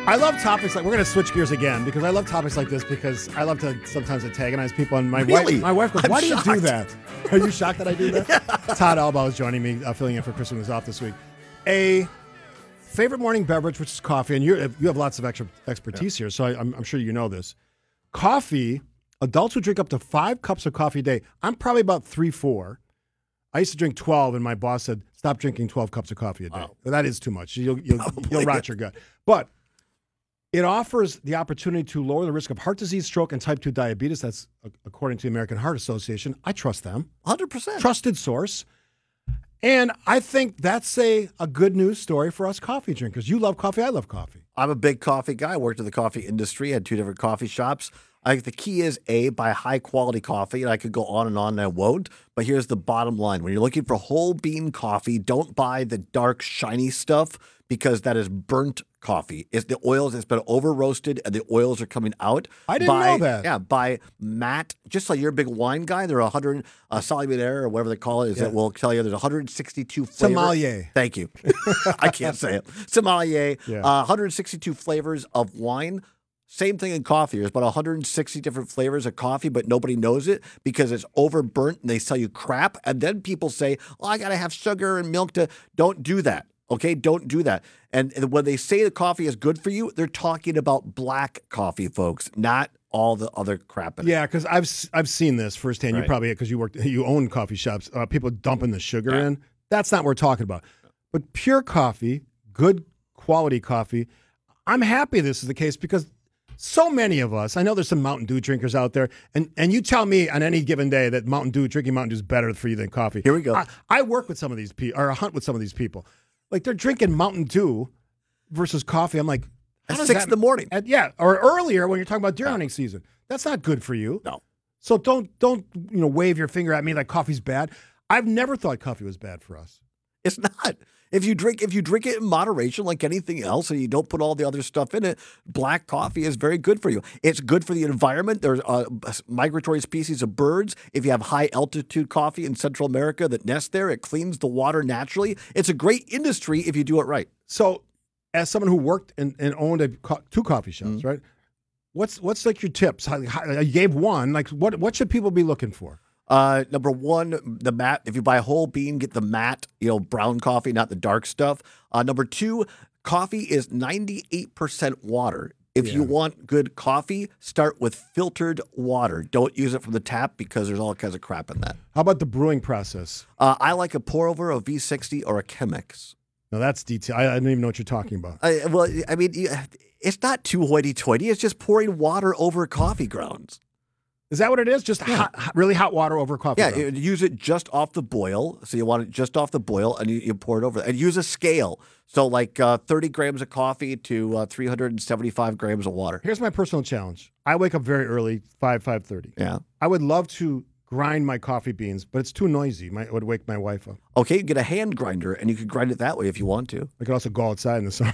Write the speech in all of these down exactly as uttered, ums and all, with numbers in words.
I love topics like, we're going to switch gears again because I love topics like this because I love to sometimes antagonize people. And my Really? wife, my wife goes, I'm why shocked. do you do that? Are you shocked that I do that? Yeah. Todd Albaugh is joining me, uh, filling in for Kristen, who's off this week. A favorite morning beverage, which is coffee, and you you have lots of extra expertise yeah. here, so I, I'm, I'm sure you know this. Coffee, adults who drink up to five cups of coffee a day. I'm probably about three, four. I used to drink twelve, and my boss said, stop drinking twelve cups of coffee a day. Wow. That is too much. You'll, you'll, you'll rot your gut. But it offers the opportunity to lower the risk of heart disease, stroke, and type two diabetes. That's according to the American Heart Association. I trust them. one hundred percent. Trusted source. And I think that's a, a good news story for us coffee drinkers. You love coffee. I love coffee. I'm a big coffee guy. I worked in the coffee industry, had two different coffee shops. I think the key is, A, buy high-quality coffee, and I could go on and on, and I won't. But here's the bottom line. When you're looking for whole bean coffee, don't buy the dark, shiny stuff because that is burnt coffee. It's the oils, it's been over-roasted, and the oils are coming out. I didn't by, know that. Yeah, by matte, just like you're a big wine guy, there are one hundred, uh, sommelier or whatever they call it, is yeah. that will tell you there's one hundred sixty-two flavors. Sommelier. Thank you. I can't say it. Sommelier. Yeah. Uh, one hundred sixty-two flavors of wine. Same thing in coffee. There's about one hundred sixty different flavors of coffee, but nobody knows it because it's overburnt and they sell you crap. And then people say, oh, I got to have sugar and milk to. Don't do that. Okay? Don't do that. And when they say the coffee is good for you, they're talking about black coffee, folks, not all the other crap in it. Yeah, because I've I've seen this firsthand. Right. You probably, because you work, you own coffee shops. Uh, people dumping the sugar Yeah. in. That's not what we're talking about. But pure coffee, good quality coffee. I'm happy this is the case because so many of us, I know there's some Mountain Dew drinkers out there, and, and you tell me on any given day that Mountain Dew, drinking Mountain Dew is better for you than coffee. Here we go. I, I work with some of these people, or I hunt with some of these people. Like, they're drinking Mountain Dew versus coffee. I'm like, how At does six that- in the morning. At, yeah, or earlier when you're talking about deer hunting season. That's not good for you. No. So don't don't you know wave your finger at me like coffee's bad. I've never thought coffee was bad for us. It's not. If you drink if you drink it in moderation like anything else and you don't put all the other stuff in it, black coffee is very good for you. It's good for the environment. There's uh, migratory species of birds. If you have high altitude coffee in Central America that nest there, it cleans the water naturally. It's a great industry if you do it right. So as someone who worked and, and owned a co- two coffee shops, mm-hmm. right? What's what's like your tips? How, how, you gave one. Like what what should people be looking for? Uh, number one, the matte. If you buy a whole bean, get the matte, you know, brown coffee, not the dark stuff. Uh, number two, coffee is ninety-eight percent water. If Yeah. you want good coffee, start with filtered water. Don't use it from the tap because there's all kinds of crap in that. How about the brewing process? Uh, I like a pour over, a V sixty, or a Chemex. No, that's detail. I, I don't even know what you're talking about. I, well, I mean, you- it's not too hoity-toity. It's just pouring water over coffee grounds. Is that what it is? Just Yeah. hot, hot, really hot water over coffee? Yeah, ground? you use it just off the boil. So you want it just off the boil, and you, you pour it over. And use a scale. So like uh, thirty grams of coffee to uh, three hundred seventy-five grams of water. Here's my personal challenge. I wake up very early, five, five thirty. Yeah. I would love to grind my coffee beans, but it's too noisy. My, it would wake my wife up. Okay, you get a hand grinder, and you can grind it that way if you want to. I could also go outside in the summer.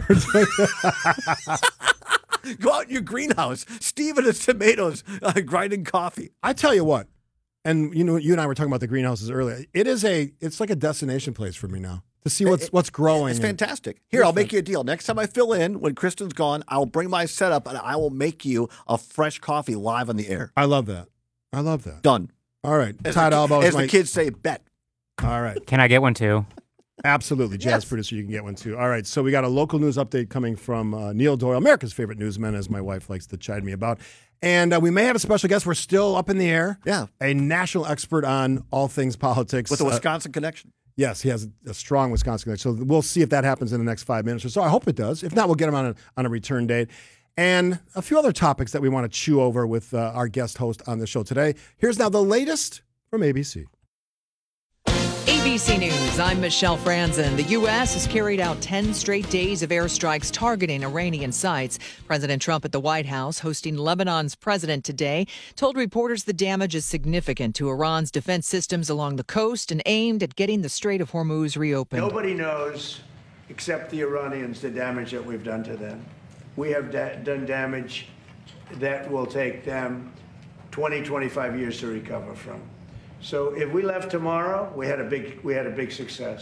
Go out in your greenhouse. Steve and his tomatoes uh, grinding coffee. I tell you what, and you know, you and I were talking about the greenhouses earlier. It is a, it's like a destination place for me now to see what's It- what's growing. It's and- fantastic. Here, I'll make you a deal. Next time I fill in, when Kristen's gone, I'll bring my setup, and I will make you a fresh coffee live on the air. I love that. I love that. Done. All right, As, Todd the, Albaugh as is my. the kids say, bet. All right, Can I get one too? absolutely, jazz Yes. producer, you can get one too. All right, so we got a local news update coming from uh, Neil Doyle, America's favorite newsman, as my wife likes to chide me about, and uh, we may have a special guest. We're still up in the air. Yeah. A national expert on all things politics With a Uh, Wisconsin connection. Yes, he has a strong Wisconsin connection. So we'll see if that happens in the next five minutes or so. I hope it does. If not, we'll get him on a, on a return date. And a few other topics that we want to chew over with uh, our guest host on the show today. Here's now the latest from A B C. A B C News, I'm Michelle Franzen. The U S has carried out ten straight days of airstrikes targeting Iranian sites. President Trump at the White House, hosting Lebanon's president today, told reporters the damage is significant to Iran's defense systems along the coast and aimed at getting the Strait of Hormuz reopened. Nobody knows except the Iranians the damage that we've done to them. We have da- done damage that will take them twenty, twenty-five years to recover from. So if we left tomorrow, we had a big we had a big success.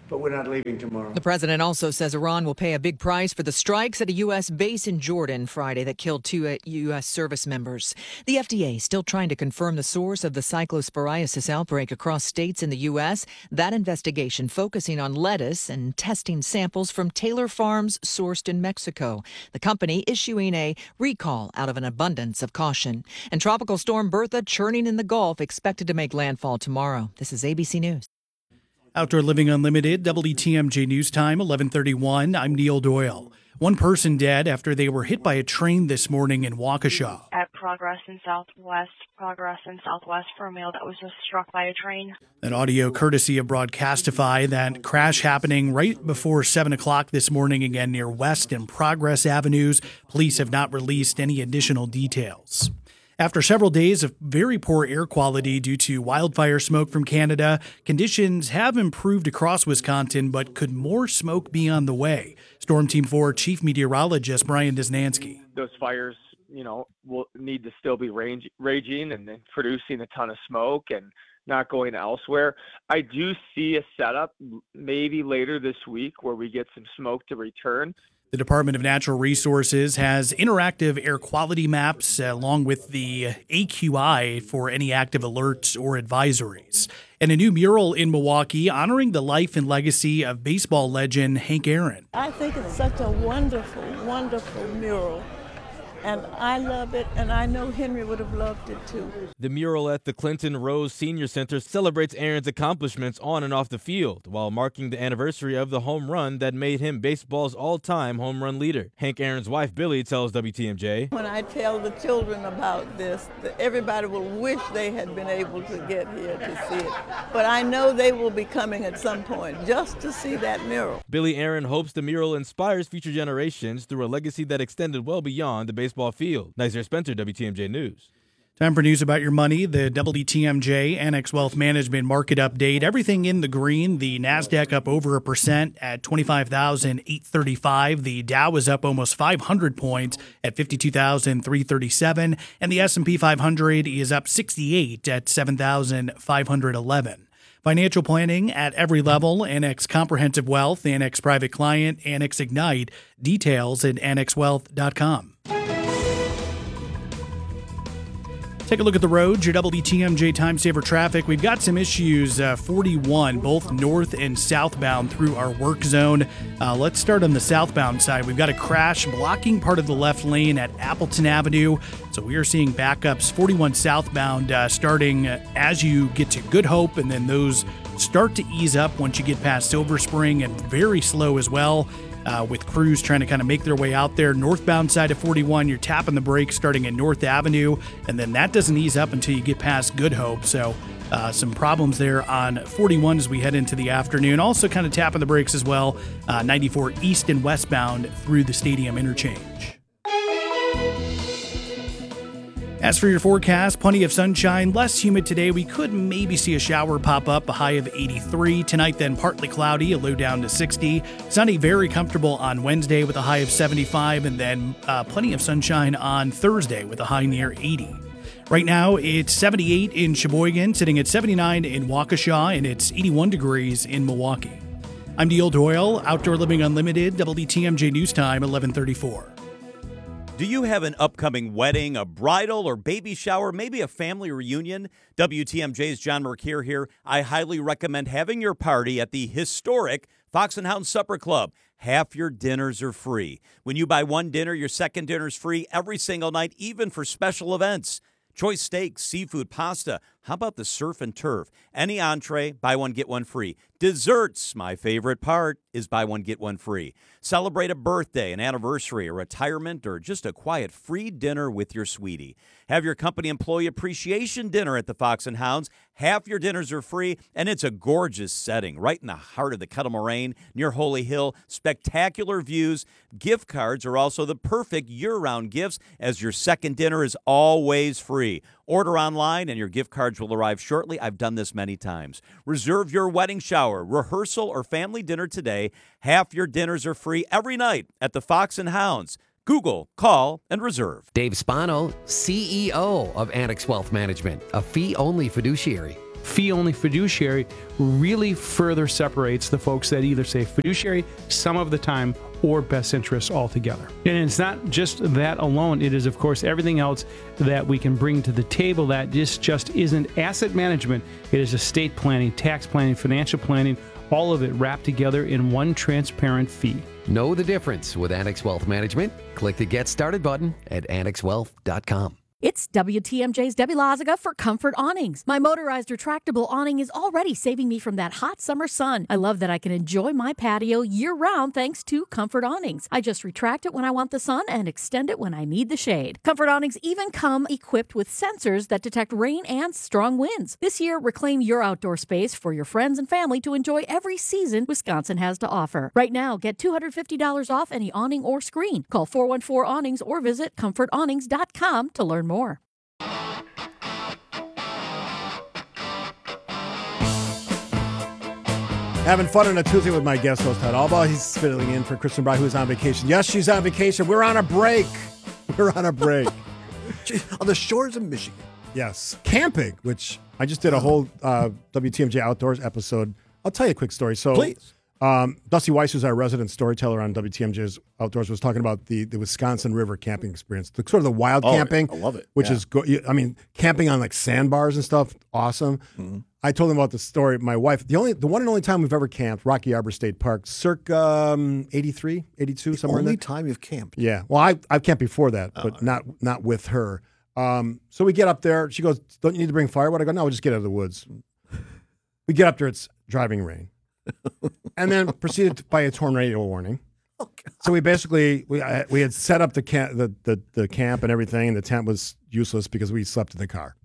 but we're not leaving tomorrow. The president also says Iran will pay a big price for the strikes at a U S base in Jordan Friday that killed two U S service members. The F D A still trying to confirm the source of the cyclosporiasis outbreak across states in the U S. That investigation focusing on lettuce and testing samples from Taylor Farms sourced in Mexico. The company issuing a recall out of an abundance of caution. And Tropical Storm Bertha churning in the Gulf expected to make landfall tomorrow. This is A B C News. Outdoor Living Unlimited, W T M J News Time, eleven thirty-one. I'm Neil Doyle. One person dead after they were hit by a train this morning in Waukesha. At Progress in Southwest, Progress in Southwest for a male that was just struck by a train. An audio courtesy of Broadcastify. That crash happening right before seven o'clock this morning again near West and Progress Avenues. Police have not released any additional details. After several days of very poor air quality due to wildfire smoke from Canada, conditions have improved across Wisconsin, but could more smoke be on the way? Storm Team four Chief Meteorologist Brian Disnansky. Those fires, you know, will need to still be range, raging and then producing a ton of smoke and not going elsewhere. I do see a setup maybe later this week where we get some smoke to return. The Department of Natural Resources has interactive air quality maps uh, along with the A Q I for any active alerts or advisories. And a new mural in Milwaukee honoring the life and legacy of baseball legend Hank Aaron. I think it's such a wonderful, wonderful mural. And I love it, and I know Henry would have loved it too. The mural at the Clinton Rose Senior Center celebrates Aaron's accomplishments on and off the field, while marking the anniversary of the home run that made him baseball's all-time home run leader. Hank Aaron's wife, Billy, tells W T M J, when I tell the children about this, everybody will wish they had been able to get here to see it. But I know they will be coming at some point just to see that mural. Billy Aaron hopes the mural inspires future generations through a legacy that extended well beyond the baseball field. Nizer Spencer, W T M J News. Time for news about your money. The W T M J Annex Wealth Management market update. Everything in the green. The NASDAQ up over a percent at twenty-five thousand eight hundred thirty-five. The Dow is up almost five hundred points at fifty-two thousand three hundred thirty-seven. And the S and P five hundred is up sixty-eight at seven thousand five hundred eleven. Financial planning at every level. Annex Comprehensive Wealth, Annex Private Client, Annex Ignite. Details at annex wealth dot com. Take a look at the roads, your W T M J Time Saver traffic. We've got some issues, uh, forty-one, both north and southbound through our work zone. Uh, let's start on the southbound side. We've got a crash blocking part of the left lane at Appleton Avenue. So we are seeing backups forty-one southbound uh, starting uh, as you get to Good Hope, and then those start to ease up once you get past Silver Spring, and very slow as well. Uh, with crews trying to kind of make their way out there. Northbound side of forty-one, you're tapping the brakes starting at North Avenue, and then that doesn't ease up until you get past Good Hope. So uh, some problems there on forty-one as we head into the afternoon. Also kind of tapping the brakes as well, uh, ninety-four east and westbound through the Stadium interchange. As for your forecast, plenty of sunshine, less humid today. We could maybe see a shower pop up, a high of eighty-three. Tonight, then partly cloudy, a low down to sixty. Sunny, very comfortable on Wednesday with a high of seventy-five, and then uh, plenty of sunshine on Thursday with a high near eighty. Right now, it's seventy-eight in Sheboygan, sitting at seventy-nine in Waukesha, and it's eighty-one degrees in Milwaukee. I'm Neil Doyle, Outdoor Living Unlimited, W T M J News Time, eleven thirty-four. Do you have an upcoming wedding, a bridal or baby shower, maybe a family reunion? W T M J's John Mercure here. I highly recommend having your party at the historic Fox and Hound Supper Club. Half your dinners are free. When you buy one dinner, your second dinner is free every single night, even for special events. Choice steaks, seafood, pasta. How about the surf and turf? Any entree, buy one, get one free. Desserts, my favorite part, is buy one, get one free. Celebrate a birthday, an anniversary, a retirement, or just a quiet free dinner with your sweetie. Have your company employee appreciation dinner at the Fox and Hounds. Half your dinners are free, and it's a gorgeous setting right in the heart of the Kettle Moraine near Holy Hill. Spectacular views. Gift cards are also the perfect year-round gifts, as your second dinner is always free. Order online and your gift cards will arrive shortly. I've done this many times. Reserve your wedding shower, rehearsal, or family dinner today. Half your dinners are free every night at the Fox and Hounds. Google, call, and reserve. Dave Spano, C E O of Annex Wealth Management, a fee-only fiduciary. fee-only fiduciary really further separates the folks that either say fiduciary some of the time or best interests altogether. And it's not just that alone. It is, of course, everything else that we can bring to the table that just, just isn't asset management. It is estate planning, tax planning, financial planning, all of it wrapped together in one transparent fee. Know the difference with Annex Wealth Management? Click the Get Started button at annex wealth dot com. It's W T M J's Debbie Loziga for Comfort Awnings. My motorized retractable awning is already saving me from that hot summer sun. I love that I can enjoy my patio year-round thanks to Comfort Awnings. I just retract it when I want the sun and extend it when I need the shade. Comfort Awnings even come equipped with sensors that detect rain and strong winds. This year, reclaim your outdoor space for your friends and family to enjoy every season Wisconsin has to offer. Right now, get two hundred fifty dollars off any awning or screen. Call four one four awnings or visit comfort awnings dot com to learn more. More. Having fun on a Tuesday with my guest host, Todd Albaugh. He's filling in for Kristen Bry, who's on vacation. Yes, she's on vacation. We're on a break. We're on a break. On the shores of Michigan. Yes. Camping, which I just did a whole uh, W T M J Outdoors episode. I'll tell you a quick story. So, Please. Um, Dusty Weiss, who's our resident storyteller on W T M J's Outdoors, was talking about the, the Wisconsin River camping experience, the sort of the wild Oh, camping. I love it. Which Yeah. is, go- I mean, camping on like sandbars and stuff, awesome. Mm-hmm. I told him about the story. My wife, the only, the one and only time we've ever camped, Rocky Arbor State Park, circa um, eighty-three, eighty-two, somewhere in Only there. time you've camped. Yeah. Well, I, I've camped before that, but not not with her. Um, so we get up there. She goes, "Don't you need to bring firewood?" I go, "No, we'll just get out of the woods." We get up there. It's driving rain. And then proceeded by a tornado warning. Oh, So we basically, we I, we had set up the, camp, the, the, the camp and everything, and the tent was useless because we slept in the car.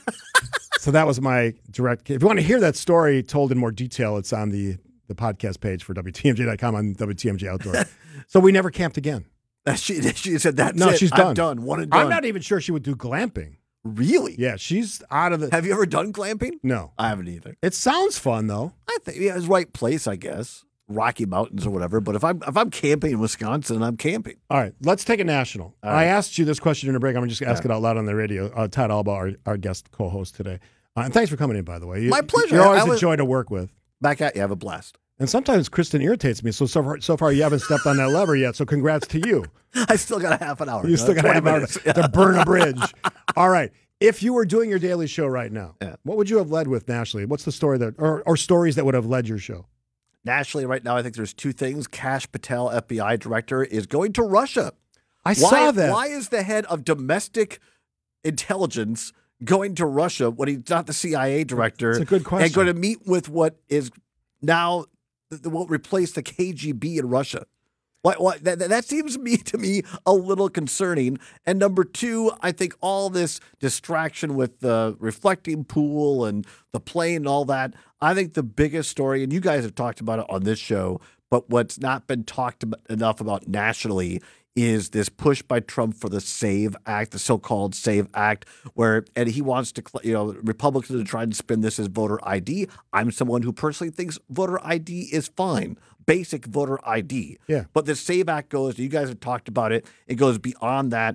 So that was my direct. If you want to hear that story told in more detail, it's on the, the podcast page for W T M J dot com on W T M J Outdoors. So we never camped again. She, she said, that's No, it. she's I'm done. done. One and done. I'm not even sure she would do glamping. Really? Yeah, she's out of the. Have you ever done glamping? No. I haven't either. It sounds fun, though. I think yeah, it's the right place, I guess. Rocky Mountains or whatever. But if I'm if I'm camping in Wisconsin, I'm camping. All right, let's take it national. All I right. asked you this question in a break. I'm going to just ask Yeah. it out loud on the radio. Uh, Todd Albaugh, our, our guest co-host today. Uh, and thanks for coming in, by the way. You, My pleasure. You're always I a was- joy to work with. Back at you. Have a blast. And sometimes Kristen irritates me. So, so far, so far you haven't stepped on that lever yet. So congrats to you. I still got a half an hour. You still got a twenty half hour minutes. to, to burn a bridge. All right. If you were doing your daily show right now, Yeah. what would you have led with nationally? What's the story that, or, or stories that would have led your show? Nationally, right now, I think there's two things. Kash Patel, F B I director, is going to Russia. I why, saw that. Why is the head of domestic intelligence going to Russia when he's not the C I A director? It's a good question. And going to meet with what is now will replace the K G B in Russia. What, what, that, that seems to me, to me a little concerning. And number two, I think all this distraction with the reflecting pool and the plane and all that, I think the biggest story, and you guys have talked about it on this show, but what's not been talked about enough about nationally is this push by Trump for the SAVE Act, the so-called SAVE Act, where and he wants to, you know, Republicans to try and spin this as voter I D. I'm someone who personally thinks voter I D is fine, basic voter I D. Yeah. But the SAVE Act goes, you guys have talked about it, it goes beyond that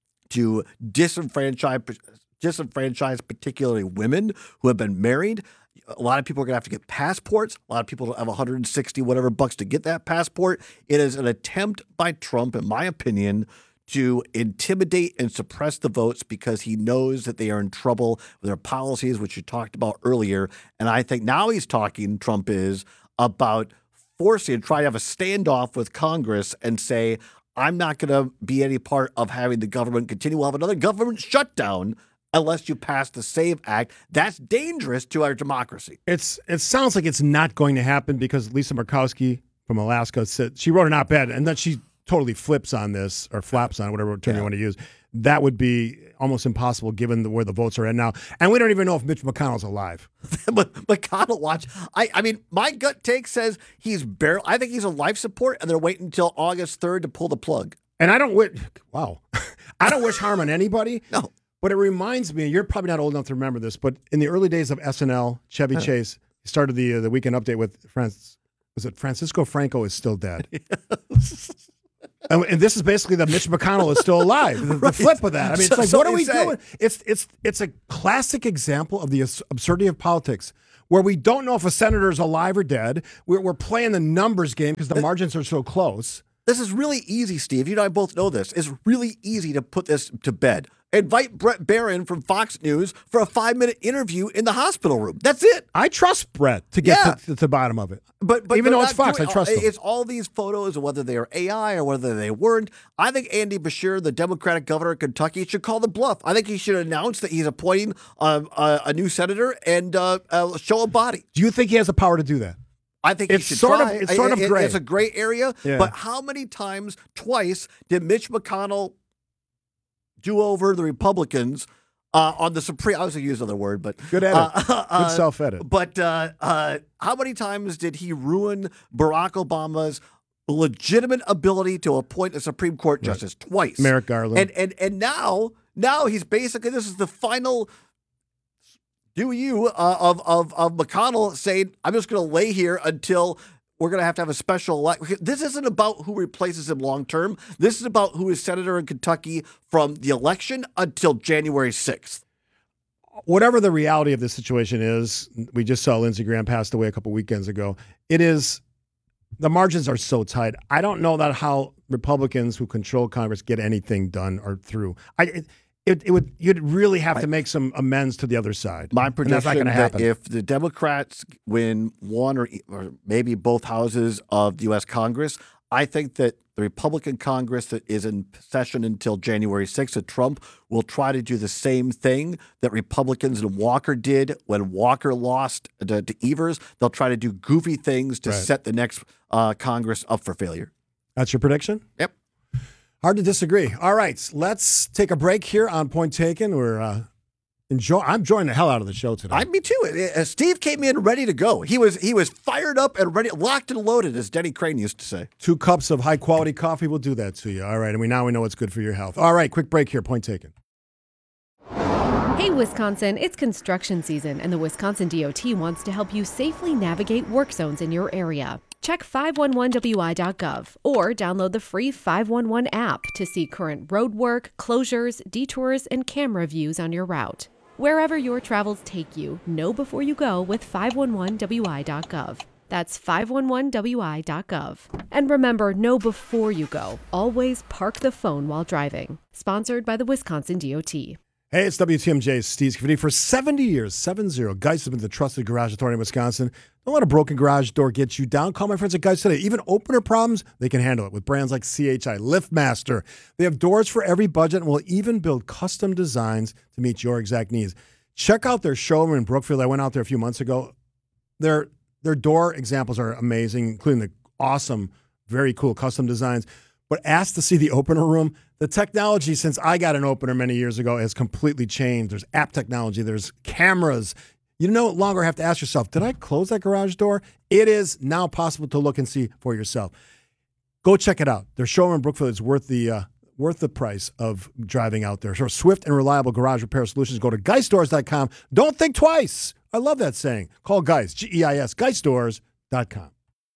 to disenfranchise, disenfranchise particularly women who have been married. A lot of people are going to have to get passports. A lot of people don't have one hundred sixty whatever bucks to get that passport. It is an attempt by Trump, in my opinion, to intimidate and suppress the votes because he knows that they are in trouble with their policies, which you talked about earlier. And I think now he's talking, Trump is, about forcing, trying to have a standoff with Congress and say, I'm not going to be any part of having the government continue. We'll have another government shutdown unless you pass the SAVE Act. That's dangerous to our democracy. It's it sounds like it's not going to happen because Lisa Murkowski from Alaska said she wrote an op-ed and then she totally flips on this or flaps on it, whatever term you want to use. That would be almost impossible given the, where the votes are at now. And we don't even know if Mitch McConnell's alive. But McConnell, watch. I, I mean, my gut take says he's barely. I think he's on life support, and they're waiting until August third to pull the plug. And I don't wish. Wow, I don't wish harm on anybody. No. But it reminds me, you're probably not old enough to remember this, but in the early days of S N L, Chevy Huh. Chase started the uh, the weekend update with France. Was it Francisco Franco is still dead? And, and this is basically that Mitch McConnell is still alive. The, the flip of that. I mean, it's So- like, so what are they we say. doing? It's it's it's a classic example of the abs- absurdity of politics, where we don't know if a senator is alive or dead. We're, we're playing the numbers game because the margins are so close. This is really easy, Steve. You and I both know this. It's really easy to put this to bed. Invite Brett Barron from Fox News for a five-minute interview in the hospital room. That's it. I trust Brett to get Yeah. to, to the bottom of it. But, but even they're though it's not Fox, doing- I trust uh, them. It's all these photos, and whether they are A I or whether they weren't. I think Andy Beshear, the Democratic governor of Kentucky, should call the bluff. I think he should announce that he's appointing uh, a, a new senator and uh, uh, show a body. Do you think he has the power to do that? I think It's he should sort of- try. it's sort of It- gray. It's a gray area. Yeah. But how many times, twice, did Mitch McConnell do over the Republicans uh, on the Supreme? I was going to use another word, but Good edit. uh, uh, Good self-edit. But uh, uh, how many times did he ruin Barack Obama's legitimate ability to appoint a Supreme Court justice? Twice. Merrick Garland. And and and now now he's basically, this is the final do you uh, of of of McConnell saying, I'm just going to lay here until we're going to have to have a special election. This isn't about who replaces him long term. This is about who is senator in Kentucky from the election until January sixth. Whatever the reality of this situation is, we just saw Lindsey Graham passed away a couple weekends ago. It is, the margins are so tight. I don't know that how Republicans who control Congress get anything done or through. I it, it, it would you'd really have to make some amends to the other side. My And prediction that's not going to that happen. if the Democrats win one or, e- or maybe both houses of the U S Congress, I think that the Republican Congress that is in session until January sixth, that Trump will try to do the same thing that Republicans and Walker did when Walker lost to, to Evers. They'll try to do goofy things to Right. set the next uh, Congress up for failure. That's your prediction? Yep. Hard to disagree. All right, let's take a break here on Point Taken. We're uh, enjoy. I'm enjoying the hell out of the show today. I, me too. Uh, Steve came in ready to go. He was he was fired up and ready, locked and loaded, as Denny Crane used to say. Two cups of high quality coffee will do that to you. All right, and we now we know what's good for your health. All right, quick break here. Point taken. Hey, Wisconsin, it's construction season, and the Wisconsin D O T wants to help you safely navigate work zones in your area. Check five one one W I dot gov or download the free five one one app to see current road work, closures, detours, and camera views on your route. Wherever your travels take you, know before you go with five one one W I dot gov. That's five one one W I dot gov. And remember, know before you go. Always park the phone while driving. Sponsored by the Wisconsin D O T. Hey, it's W T M J's Steve Scaffidi. For seventy years, seven zero, Geist has been the trusted garage authority in Wisconsin. Don't let a broken garage door get you down. Call my friends at Geist today. Even opener problems, they can handle it with brands like C H I, LiftMaster. They have doors for every budget and will even build custom designs to meet your exact needs. Check out their showroom in Brookfield. I went out there a few months ago. Their, their door examples are amazing, including the awesome, very cool custom designs. But ask to see the opener room. The technology since I got an opener many years ago has completely changed. There's app technology. There's cameras. You no longer have to ask yourself, did I close that garage door? It is now possible to look and see for yourself. Go check it out. Their showroom in Brookfield is worth the uh, worth the price of driving out there. So swift and reliable garage repair solutions. Go to geist stores dot com. Don't think twice. I love that saying. Call Geist, G E I S, geist stores dot com.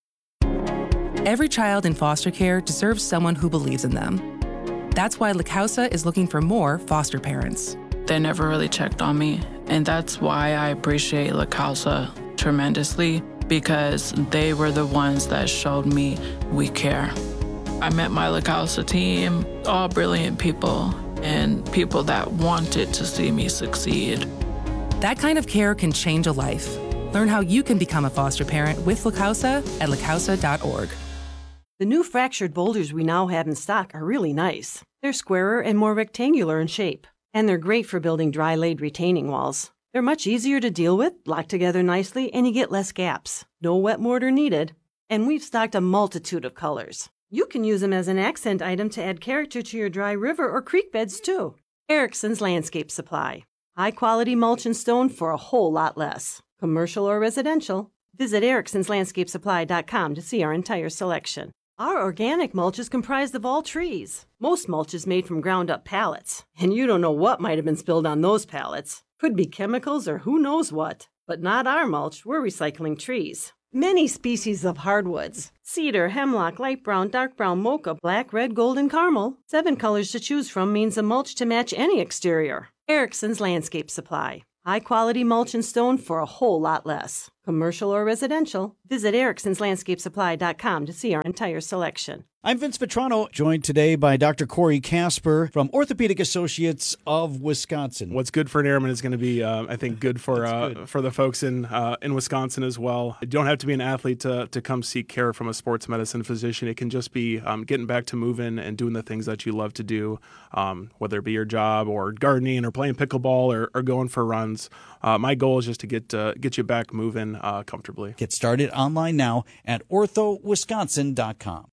Every child in foster care deserves someone who believes in them. That's why La Causa is looking for more foster parents. They never really checked on me, and that's why I appreciate La Causa tremendously, because they were the ones that showed me we care. I met my La Causa team, all brilliant people, and people that wanted to see me succeed. That kind of care can change a life. Learn how you can become a foster parent with La Causa at la causa dot org. The new fractured boulders we now have in stock are really nice. They're squarer and more rectangular in shape, and they're great for building dry-laid retaining walls. They're much easier to deal with, lock together nicely, and you get less gaps. No wet mortar needed. And we've stocked a multitude of colors. You can use them as an accent item to add character to your dry river or creek beds, too. Erickson's Landscape Supply. High-quality mulch and stone for a whole lot less. Commercial or residential. Visit ericksons landscape supply dot com to see our entire selection. Our organic mulch is comprised of all trees. Most mulch is made from ground-up pallets, and you don't know what might have been spilled on those pallets. Could be chemicals or who knows what. But not our mulch, we're recycling trees. Many species of hardwoods: cedar, hemlock, light brown, dark brown, mocha, black, red, gold, and caramel. Seven colors to choose from means a mulch to match any exterior. Erickson's Landscape Supply. High-quality mulch and stone for a whole lot less. Commercial or residential, visit ericksons landscape supply dot com to see our entire selection. I'm Vince Vitrano, joined today by Doctor Corey Casper from Orthopedic Associates of Wisconsin. What's good for an airman is going to be, uh, I think, good for uh, good. for the folks in uh, in Wisconsin as well. You don't have to be an athlete to to come seek care from a sports medicine physician. It can just be um, getting back to moving and doing the things that you love to do, um, whether it be your job or gardening or playing pickleball or, or going for runs. Uh, my goal is just to get uh, get you back moving uh, comfortably. Get started online now at ortho wisconsin dot com.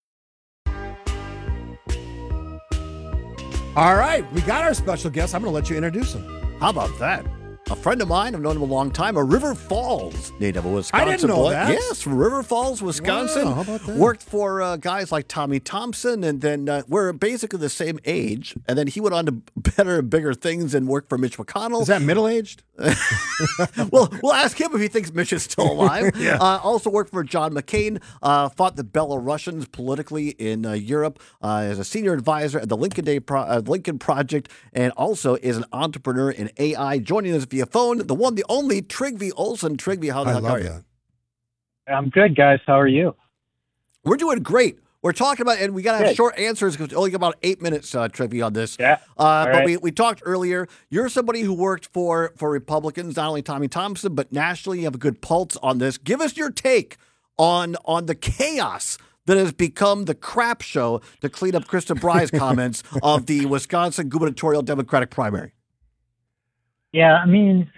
All right, we got our special guest. I'm going to let you introduce him. How about that? A friend of mine, I've known him a long time, a River Falls native of Wisconsin. I didn't know boy. that. Yes, River Falls, Wisconsin. Wow, how about that? Worked for uh, guys like Tommy Thompson, and then uh, we're basically the same age. And then he went on to better and bigger things and worked for Mitch McConnell. Is that middle-aged? well, we'll ask him if he thinks Mitch is still alive. Yeah. uh, also worked for John McCain, uh, fought the Belarusians politically in uh, Europe uh, as a senior advisor at the Lincoln Day Pro- uh, Lincoln Project, and also is an entrepreneur in A I. Joining us via phone, the one, the only, Trygve Olsen. Trygve, how the I heck love are you? that. I'm good, guys. How are you? We're doing great. We're talking about, and we got to have Good. short answers because only got about eight minutes, uh, Trygve, on this. Yeah. Uh, but right. we, we talked earlier. You're somebody who worked for for Republicans, not only Tommy Thompson, but nationally. You have a good pulse on this. Give us your take on on the chaos that has become the crap show, to clean up Krista Bry's comments, of the Wisconsin gubernatorial Democratic primary. Yeah, I mean,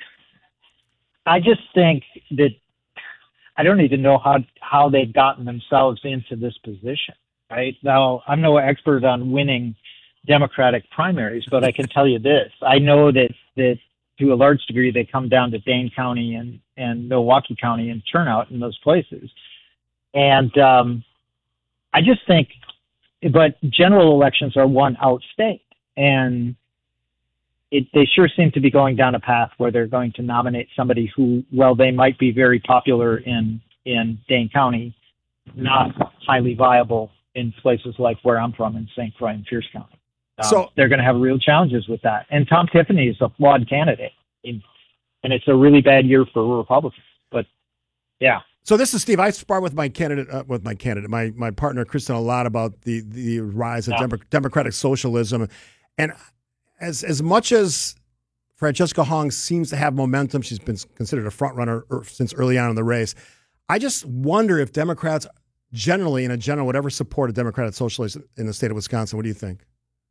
I just think that I don't even know how how they've gotten themselves into this position, right? Now, I'm no expert on winning Democratic primaries, but I can tell you this. I know that, that to a large degree, they come down to Dane County and, and Milwaukee County and turnout in those places. And um, I just think, but general elections are won outstate. And It, they sure seem to be going down a path where they're going to nominate somebody who, well, they might be very popular in, in Dane County, not highly viable in places like where I'm from in Saint Croix and Pierce County. Um, So- they're going to have real challenges with that. And Tom Tiffany is a flawed candidate. And it's a really bad year for Republicans. But, yeah. So this is Steve. I sparred with my candidate, uh, with my candidate, my my partner Kristen, a lot about the the rise of Yeah. Demo- democratic socialism, and as as much as Francesca Hong seems to have momentum, she's been considered a front runner since early on in the race. I just wonder if Democrats generally, in a general, would ever support a democratic socialist in the state of Wisconsin. What do you think?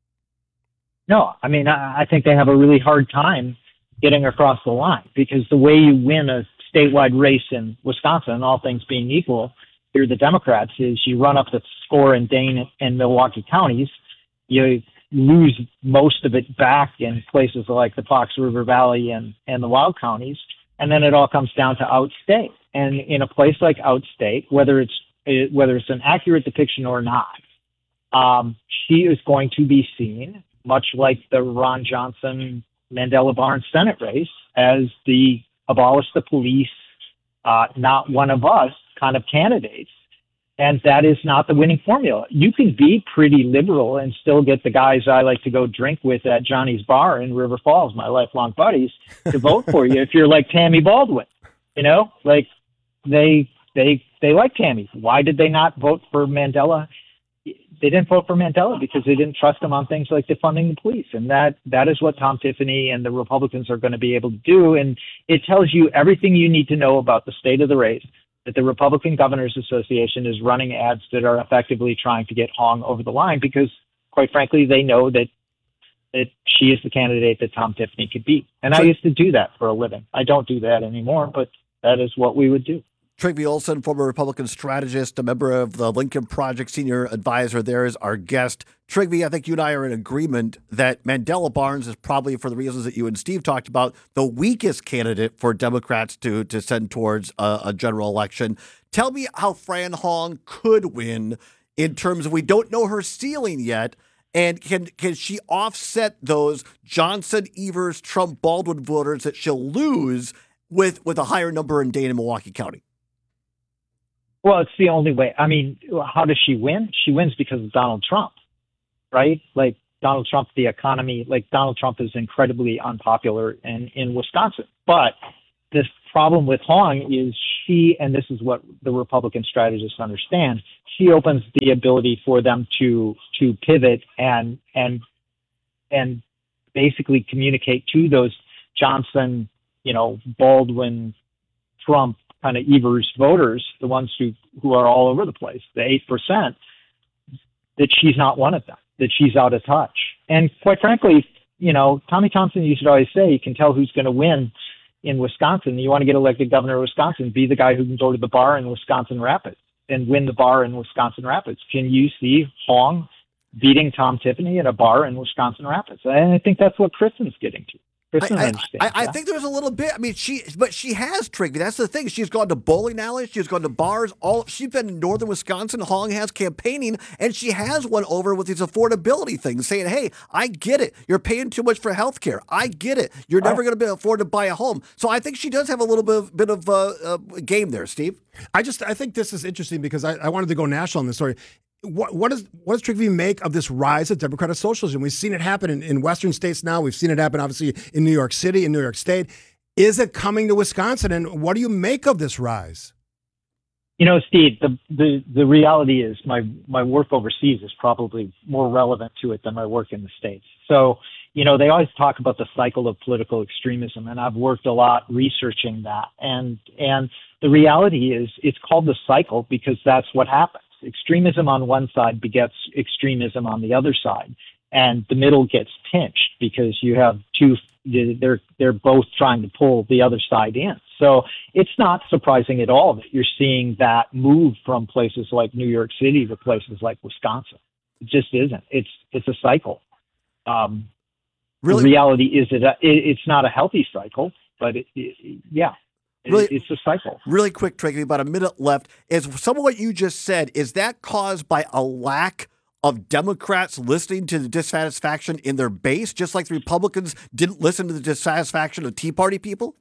No, I mean, I, I think they have a really hard time getting across the line, because the way you win a statewide race in Wisconsin, all things being equal, you're the Democrats, is you run up the score in Dane and Milwaukee counties, you lose most of it back in places like the Fox River Valley and, and the Wild counties, and then it all comes down to outstate. And in a place like outstate, whether it's whether it's an accurate depiction or not, um, she is going to be seen, much like the Ron Johnson Mandela Barnes Senate race, as the abolish the police, uh, not one of us kind of candidates. And that is not the winning formula. You can be pretty liberal and still get the guys I like to go drink with at Johnny's Bar in River Falls, my lifelong buddies, to vote for you if you're like Tammy Baldwin. You know, like they they they like Tammy. Why did they not vote for Mandela? They didn't vote for Mandela because they didn't trust him on things like defunding the police. And that that is what Tom Tiffany and the Republicans are going to be able to do. And it tells you everything you need to know about the state of the race, that the Republican Governors Association is running ads that are effectively trying to get Hong over the line because, quite frankly, they know that that she is the candidate that Tom Tiffany could beat. And I used to do that for a living. I don't do that anymore, but that is what we would do. Trygve Olsen, former Republican strategist, a member of the Lincoln Project, senior advisor there, is our guest. Trygve, I think you and I are in agreement that Mandela Barnes is probably, for the reasons that you and Steve talked about, the weakest candidate for Democrats to, to send towards a, a general election. Tell me how Fran Hong could win in terms of, we don't know her ceiling yet, and can can she offset those Johnson, Evers, Trump, Baldwin voters that she'll lose with, with a higher number in Dane and Milwaukee County? Well, it's the only way. I mean, how does she win? She wins because of Donald Trump, right? Like Donald Trump, the economy, like Donald Trump is incredibly unpopular in, in Wisconsin. But this problem with Hong is she, and this is what the Republican strategists understand, she opens the ability for them to to pivot and and and basically communicate to those Johnson, you know, Baldwin, Trump kind of Evers voters, the ones who, who are all over the place, the eight percent, that she's not one of them, that she's out of touch. And quite frankly, you know, Tommy Thompson used to always say, you can tell who's going to win in Wisconsin. You want to get elected governor of Wisconsin, be the guy who can go to the bar in Wisconsin Rapids and win the bar in Wisconsin Rapids. Can you see Hong beating Tom Tiffany at a bar in Wisconsin Rapids? And I think that's what Kristen's getting to. Kristen I, I, understands I, I that. think there's a little bit. I mean, she, but she has Trigby. That's the thing. She's gone to bowling alleys. She's gone to bars. All she's been in northern Wisconsin. Hong has campaigning, and she has won over with these affordability things, saying, "Hey, I get it. You're paying too much for health care. I get it. You're never going to be afford to buy a home." So I think she does have a little bit of, bit of uh, uh, game there, Steve. I just I think this is interesting because I, I wanted to go national on this story. What what does what does Trigby make of this rise of Democratic socialism? We've seen it happen in, in Western states now. We've seen it happen, obviously, in New York City, in New York State. Is it coming to Wisconsin? And what do you make of this rise? You know, Steve, the, the, the reality is my, my work overseas is probably more relevant to it than my work in the States. So, you know, they always talk about the cycle of political extremism, and I've worked a lot researching that. And, and the reality is it's called the cycle because that's what happens. Extremism on one side begets extremism on the other side, and the middle gets pinched because you have two, they're, they're both trying to pull the other side in. So it's not surprising at all that you're seeing that move from places like New York City to places like Wisconsin. It just isn't. It's, it's a cycle. Um, really? The reality is that it, it's not a healthy cycle, but it, it, yeah. Really, it's a cycle. Really quick, Trigby, about a minute left. Is some of what you just said, is that caused by a lack of Democrats listening to the dissatisfaction in their base, just like the Republicans didn't listen to the dissatisfaction of Tea Party people?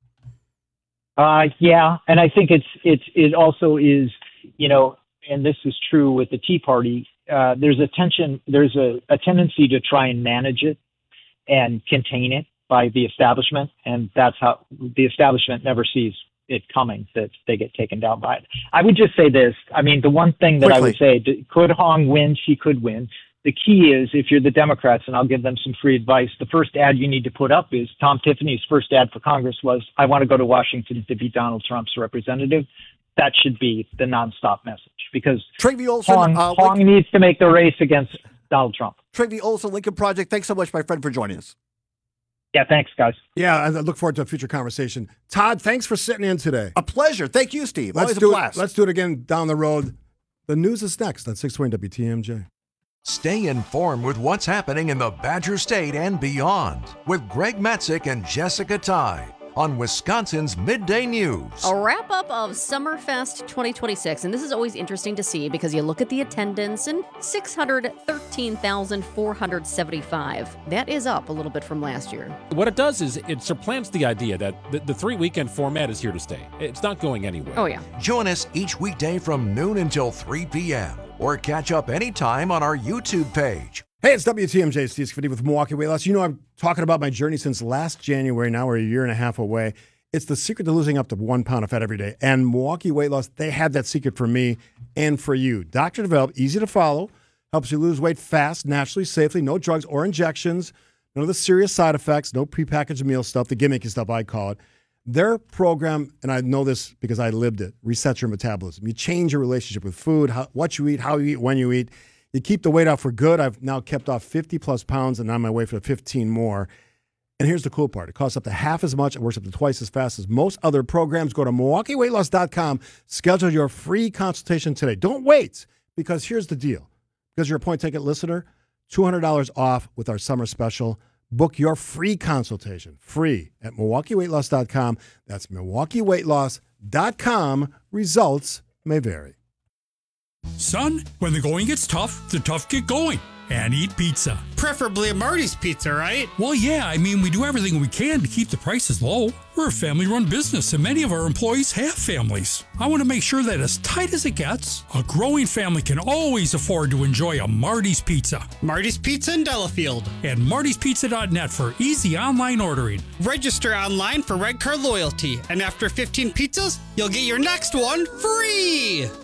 Uh, yeah, and I think it's it's it also is, you know, and this is true with the Tea Party. Uh, there's a tension, there's a, a tendency to try and manage it and contain it by the establishment, and that's how the establishment never sees it coming, that they get taken down by it. I would just say this. I mean, the one thing that Quickly. I would say, could Hong win? She could win. The key is, if you're the Democrats, and I'll give them some free advice, the first ad you need to put up is Tom Tiffany's first ad for Congress was, "I want to go to Washington to be Donald Trump's representative." That should be the nonstop message, because Trigby Olson, Hong, uh, Hong Link- needs to make the race against Donald Trump. Trigby Olson, Lincoln Project. Thanks so much, my friend, for joining us. Yeah, thanks, guys. Yeah, I look forward to a future conversation. Todd, thanks for sitting in today. A pleasure. Thank you, Steve. Let's Always do a blast. it. Let's do it again down the road. The news is next on six twenty W T M J. Stay informed with what's happening in the Badger State and beyond with Greg Matzik and Jessica Ty on Wisconsin's Midday News. A wrap-up of Summerfest twenty twenty-six, and this is always interesting to see because you look at the attendance and six hundred thirteen thousand four hundred seventy-five. That is up a little bit from last year. What it does is it supplants the idea that the, the three-weekend format is here to stay. It's not going anywhere. Oh, yeah. Join us each weekday from noon until three p.m. or catch up anytime on our YouTube page. Hey, it's W T M J, Steve Scafidi with Milwaukee Weight Loss. You know, I'm talking about my journey since last January. Now we're a year and a half away. It's the secret to losing up to one pound of fat every day. And Milwaukee Weight Loss, they have that secret for me and for you. Doctor developed, easy to follow, helps you lose weight fast, naturally, safely, no drugs or injections, none of the serious side effects, no prepackaged meal stuff, the gimmicky stuff I call it. Their program, and I know this because I lived it, resets your metabolism. You change your relationship with food, how, what you eat, how you eat, when you eat. You keep the weight off for good. I've now kept off fifty plus pounds and on my way for fifteen more. And here's the cool part. It costs up to half as much. It works up to twice as fast as most other programs. Go to Milwaukee Weight Loss dot com. Schedule your free consultation today. Don't wait, because here's the deal. Because you're a point ticket listener, two hundred dollars off with our summer special. Book your free consultation, free, at Milwaukee Weight Loss dot com. That's Milwaukee Weight Loss dot com. Results may vary. Son, when the going gets tough, the tough get going. And eat pizza. Preferably a Marty's Pizza, right? Well, yeah, I mean, we do everything we can to keep the prices low. We're a family-run business, and many of our employees have families. I want to make sure that as tight as it gets, a growing family can always afford to enjoy a Marty's Pizza. Marty's Pizza in Delafield. And martys pizza dot net for easy online ordering. Register online for Red Card Loyalty, and after fifteen pizzas, you'll get your next one free!